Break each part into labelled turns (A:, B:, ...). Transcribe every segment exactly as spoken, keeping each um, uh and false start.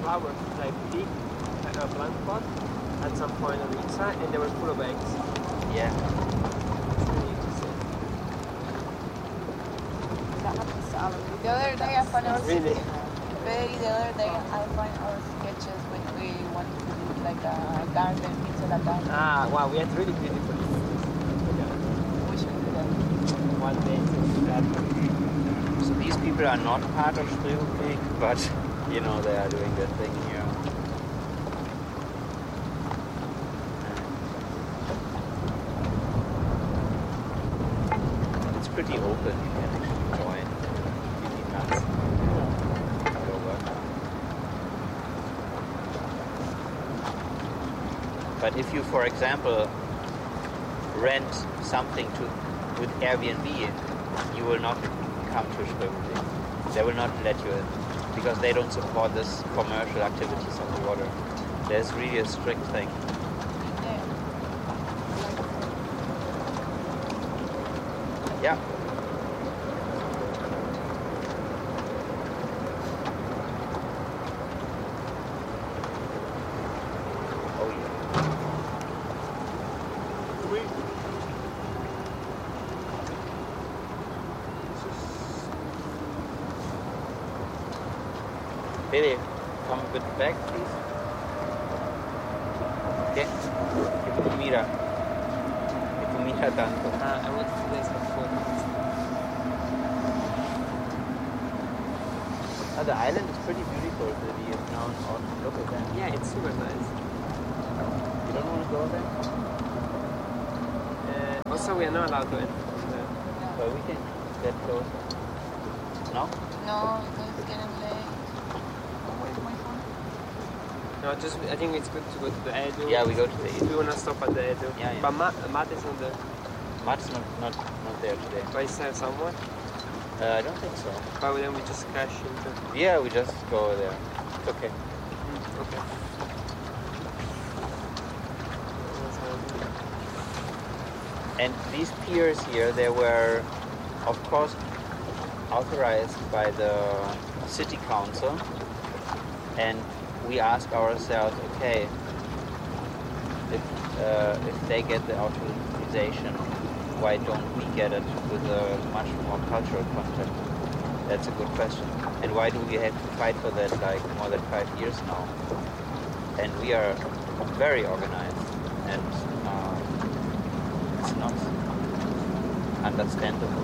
A: flowers, like big, like a plant pot, at some point on the inside, and they were full of eggs.
B: Yeah.
A: It's really interesting.
C: That happens to Alan. The other day I found our
A: Really?
C: Very the other day I find our sketches when we wanted to do like a garden into the garden.
A: Ah, wow, we had really beautiful images.
C: We should do that.
A: One day to do that.
B: So these people are not part of Spreeuwijk, but you know they are doing their thing here. It's pretty open. You can actually join. You need nuts. All over. But if you, for example, rent something to with Airbnb, you will not come to Spreeuwijk. They will not let you in because they don't support this commercial activities on the water. There's really a strict thing. Yeah. Oh yeah. Billy, come a bit back, please. Okay. Give me mira. Give me mira tanto.
A: Ah, I went to this before.
B: Oh, the island is pretty beautiful. Billy is now in autumn. Look at that.
A: Yeah, it's super nice.
B: You don't want to go there?
A: Uh, also, we are not allowed to enter.
B: Well, we can get closer. No?
C: No, because it's getting late. Where's my phone?
A: No, just I think it's good to go to the Edu.
B: Yeah, we go to the
A: If we wanna stop at the Edu.
B: Yeah, yeah.
A: But Matt, Matt is on the.
B: Matt's not, not, not there today.
A: But is there someone?
B: Uh, I don't think so.
A: But then we just crash into.
B: Yeah, we just go there. It's okay.
A: Mm, okay.
B: And these piers here, they were, of course, authorized by the city council. And we ask ourselves, okay, if uh, if they get the authorization, why don't we get it with a much more cultural content? That's a good question. And why do we have to fight for that like more than five years now? And we are very organized, and uh, it's not understandable.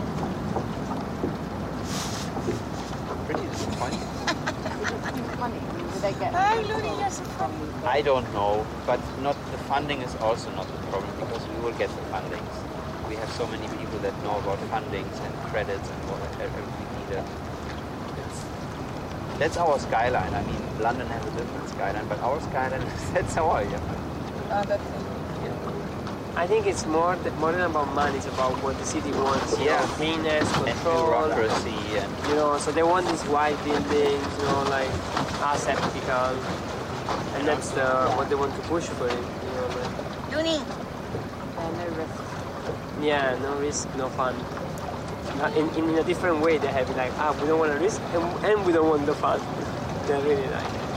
B: Pretty disappointing.
C: Money. Do they get? Hi, Luni, you're so funny.
B: I don't know, but not the funding is also not the problem because we will get the fundings. We have so many people that know about fundings and credits and whatever we need it. It's, that's our skyline. I mean, London has a different skyline, but our skyline that's our yeah.
C: Uh, that's it.
A: I think it's more th- more than about money. It's about what the city wants. You
B: Yeah.
A: know, cleanness,
B: And
A: control.
B: bureaucracy and
A: You know, so they want these white buildings. You know, like aseptical, and that's the what they want to push for it. You know, like.
C: Luni. Uh, no risk.
A: Yeah, no risk, no fun. Uh, In, in, in a different way, they have it like, ah, we don't want to risk and, and we don't want the fun. They're really like it.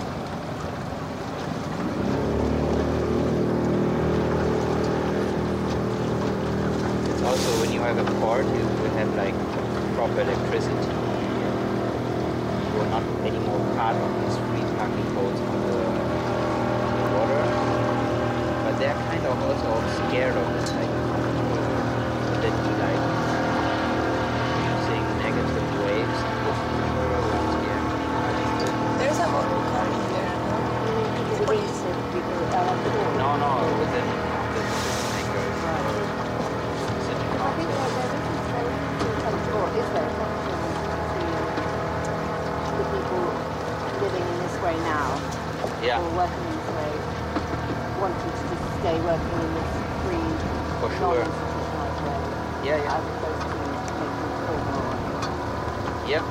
B: it's also when you have a port, you will have like proper electricity. You are not anymore part of these free parking boats on the, on the water, but they are kind of also scared of it. Like, that you like using negative waves and pushing people around here.
C: There's a motor coming there.
B: No, no, within the makers. City
D: I think
B: council.
D: there there isn't very good transport, is there? The people living in this way now,
B: Yeah,
D: or working in this way, wanting to just stay working in this free,
B: for sure.
D: non-institutionalized way,
B: Yeah, yeah.
D: as opposed to making formal.
B: Yeah.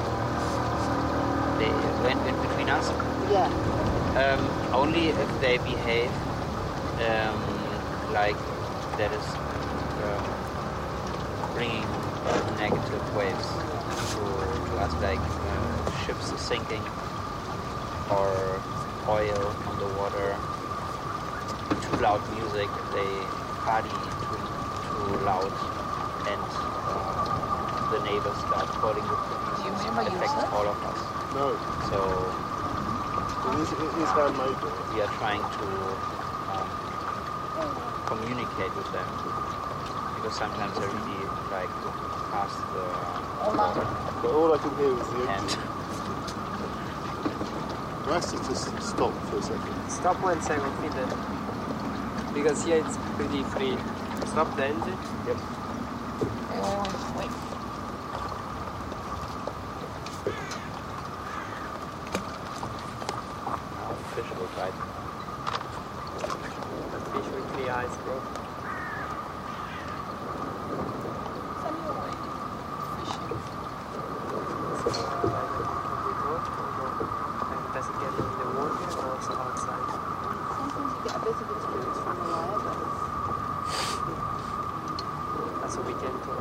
B: They went in between us.
D: Yeah.
B: Um, only if they behave um, like that is um, bringing negative waves to, to us, like uh, ships sinking or oil on the water, too loud music, they party too, too loud, and uh, the neighbors start calling the police.
C: Do you
B: It
C: remember you
B: affects
C: said?
B: all of us.
E: No,
B: So
E: it is, it is handmade.
B: we are trying to um, communicate with them, because sometimes they really like pass the
C: Hola.
E: But all I can hear is the
B: and
E: engine. We have to just stop for a second.
A: Stop one second, Peter. Because here it's pretty free. Stop the engine.
E: Yep.
C: Uh, wait.
B: now fish will bite.
A: The fish with three eyes, bro. So, like, with what or no? Like, does it get in the water or also outside?
D: Sometimes you get a bit of experience from the wire, but
A: That's a weekend tour.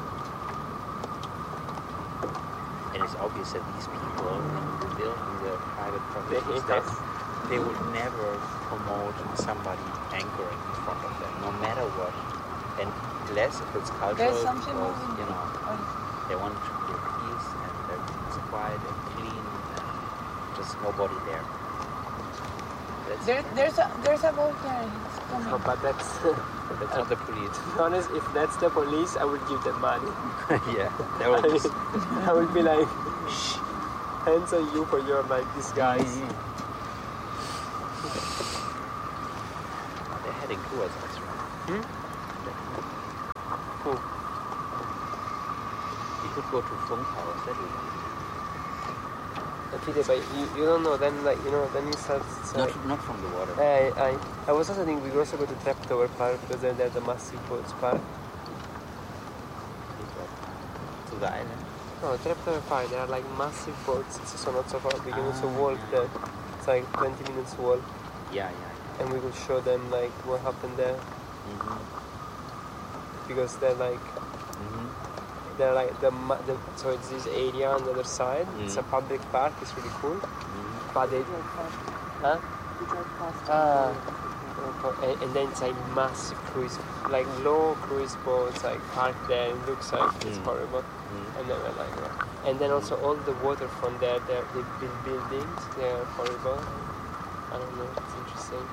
B: And it's obvious that these people building their private
A: They
B: properties,
A: hate
B: that
A: us.
B: they would never promote somebody anchoring in front of them, no matter what. And less if it's cultural,
C: There's something
B: because,
C: moving.
B: you know,
C: Oh,
B: they want to be at peace and everything's quiet and clean and just nobody there. That's,
C: there, there's a there's a boat there. It's coming.
A: No, but that's,
B: that's not the police.
A: to be honest, if that's the police, I would give them money.
B: Yeah, they will just...
A: I would be like, shh, hands on you for your like disguise.
B: They're heading towards us, right?
A: Hmm? Who?
B: You could go to Funkhaus, that would
A: Uh, Peter, but you, you don't know, then like, you know, then you start...
B: not, not from the water.
A: I, I, I was also thinking we could also go to Traptower Park because then there's the massive boats park.
B: To the island.
A: No, Traptower Park, there are like massive boats. It's also not so far. We can also
B: Ah,
A: walk
B: yeah.
A: there. It's like twenty minutes walk.
B: Yeah, yeah, yeah.
A: And we could show them like what happened there.
B: Mm-hmm.
A: Because they're like,
B: Mm-hmm.
A: they're like the, ma- the so it's this area on the other side. It's a
B: Mm.
A: public park. It's really cool.
B: Mm-hmm.
A: But they,
D: we drove past.
A: huh?
D: We drove past.
A: Ah. And, and then it's like massive cruise, like low cruise boats, like parked there. It looks like it's
B: Mm.
A: horrible.
B: Mm-hmm.
A: And then we're like, yeah. And then also all the waterfront there, they're- they build buildings. They're horrible. I don't know. It's interesting.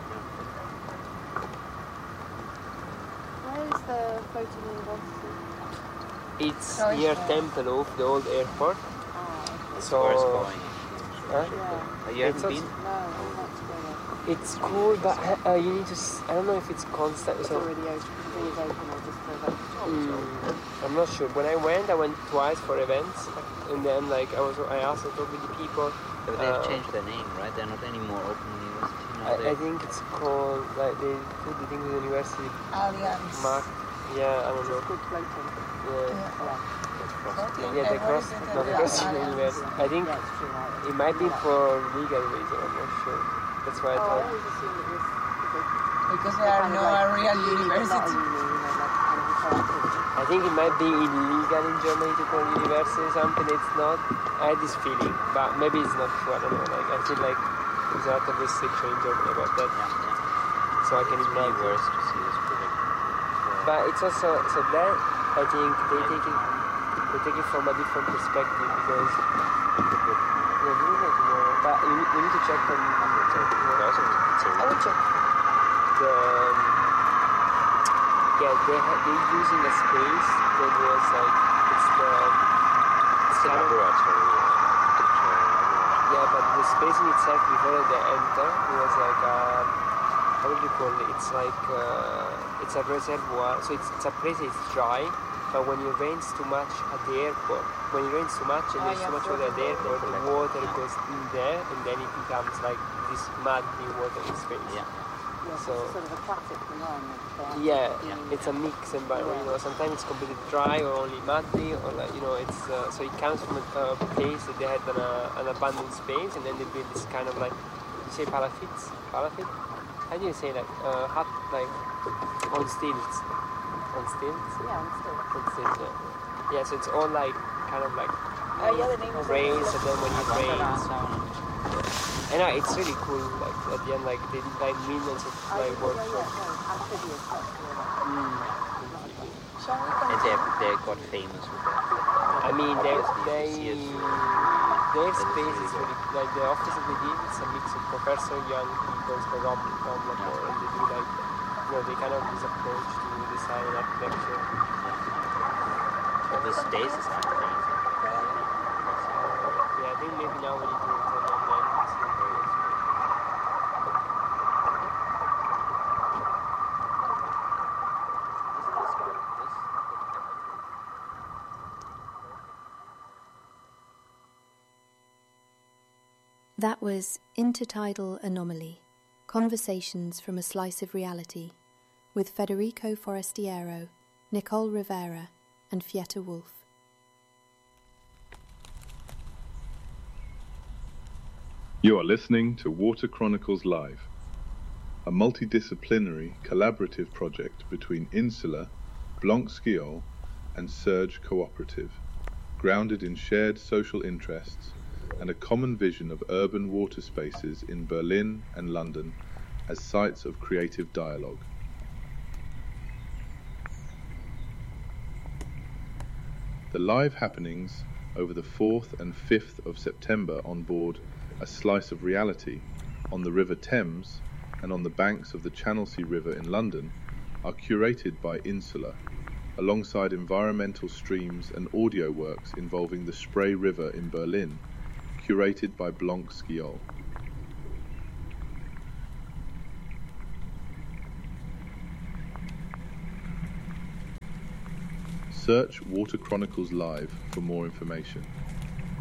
D: Where is the floating university?
A: It's
C: Oh, it's
A: near
C: there.
A: Tempelhof, the old airport.
D: Ah, okay.
A: So
B: Where's going?
A: huh?
D: Yeah.
B: You haven't
A: It's
B: been?
D: No, I want to go there.
A: It's cool, but uh, you need to. S- I don't know if it's constant.
D: It's
A: So
D: already open. The thing is open. I just feel like.
A: mm, I'm not sure. When I went, I went twice for events, and then like I was, I asked to talk with the people.
B: But they've
A: Uh,
B: changed their name, right? They're not anymore Open University now.
A: I, I
B: They're-
A: think it's called like they put the thing with the university
C: Alliance.
A: mark. Yeah, I don't
D: It's
A: know.
D: called floating.
A: Yeah,
C: Yeah.
B: That's cross-
C: Okay.
A: yeah, they
C: And what
A: cross,
C: is it
A: not
C: that
A: cross
C: they
A: the
C: are
A: university. I think
D: Yeah, it's true. Right?
A: it might be for legal reason. I'm not sure. That's why I
D: Oh, I
A: thought.
D: always assumed it was because
C: Because they are
D: kind of
C: not
D: like
C: a real
D: uni, but not a
C: university.
D: uni, you know, like kind of a co-activity.
A: I think it might be illegal in Germany to call university or something. It's not. I had this feeling, but maybe it's not true. I don't know. Like I feel like there's a lot of restriction in Germany about that,
B: Yeah, yeah.
A: so I can
B: It's really
A: imagine.
B: worse to see this project.
A: But it's also so there. I think they take it. They take it from a different perspective because. Yeah, we will know tomorrow. But we need, we need to check on.
B: Because it's a
C: I will check.
A: The, um, yeah, they ha- they're using a space that was like it's the
B: it's a
A: kind of-
B: laboratory. uh,
A: yeah, but the space in itself before they enter it was like a, how would you call it? It's like uh, it's a reservoir, so it's, it's a place that's dry. But when it rains too much at the airport, when it rains too much and
C: Oh,
A: there's
C: yeah,
A: too much water at the airport, the
B: collect-
A: water
B: yeah.
A: goes in there and then it becomes like this muddy water space.
B: Yeah.
D: Yeah, so
A: So-
D: it's sort of aquatic environment. there.
A: Yeah,
D: Mm.
A: it's a mix environment. You know, sometimes it's completely dry or only muddy, or like you know, it's uh, so it comes from a uh, place that they had an, uh, an abandoned space, and then they build this kind of like you say palafits, palafit. How do you say like uh, hut like on stilts, on stilts,
D: Yeah, and still.
A: on stilts. Yeah, yeah. So it's all like kind of like
C: Uh, yeah, the name is
A: rains, and then when it
B: Wanda
A: rains,
B: down.
A: And uh, it's really cool. Like at the end, like they did like millions of
D: Oh,
A: like
D: yeah,
A: workshops.
D: yeah, no, amphibious, that's really
A: Mm.
C: Shall we
B: And
C: continue?
B: they, they got famous with that.
A: I mean, they
B: Obviously,
A: they
B: you see it.
A: their
B: It's
A: space
B: really
A: is
B: good.
A: really like the office that they did. It's a mix of professor, young people, like Rob Tom Lamore, and they do like you know they kind of this approach to design and architecture.
B: But the space is amazing.
A: Yeah, I think maybe now we need to return online and see where it's
F: That was Intertidal Anomaly, Conversations from a Slice of Reality, with Federico Forestiero, Nicole Rivera, and Fietta Wolf.
G: You are listening to Water Chronicles Live, a multidisciplinary collaborative project between Insula, Blanc Skiol, and Surge Cooperative, grounded in shared social interests and a common vision of urban water spaces in Berlin and London as sites of creative dialogue. The live happenings over the fourth and fifth of September on board A Slice of Reality on the River Thames and on the banks of the Channelsea River in London are curated by Insula, alongside environmental streams and audio works involving the Spree River in Berlin, curated by Blanc Skiol. Search Water Chronicles Live for more information.